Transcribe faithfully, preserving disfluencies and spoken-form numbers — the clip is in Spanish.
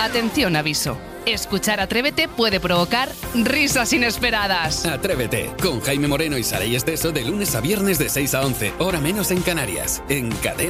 Atención, aviso. Escuchar Atrévete puede provocar risas inesperadas. Atrévete, con Jaime Moreno y Saray Esteso de lunes a viernes de seis a once, hora menos en Canarias, en Cadena.